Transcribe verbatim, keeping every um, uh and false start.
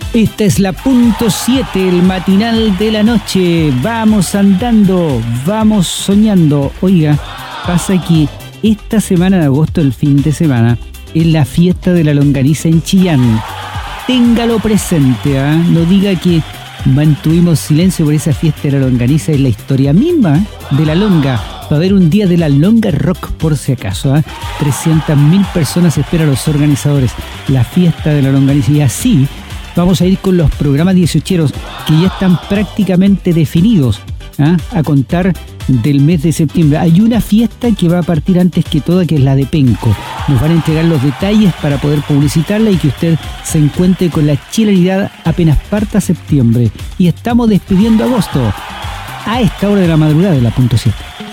Esta es la punto siete, el matinal de la noche. Vamos andando, vamos soñando. Oiga, pasa que esta semana de agosto, el fin de semana, es la fiesta de la longaniza en Chillán. Téngalo presente, ¿eh? No diga que mantuvimos silencio por esa fiesta de la longaniza. Es la historia misma de la longa. Va a haber un día de la longa rock por si acaso, ¿eh? trescientas mil personas esperan a los organizadores. La fiesta de la longaniza. Y así vamos a ir con los programas dieciocheros que ya están prácticamente definidos, ¿eh? a contar del mes de septiembre. Hay una fiesta que va a partir antes que toda, que es la de Penco. Nos van a entregar los detalles para poder publicitarla y que usted se encuentre con la chilenidad apenas parta septiembre. Y estamos despidiendo agosto a esta hora de la madrugada de la punto siete.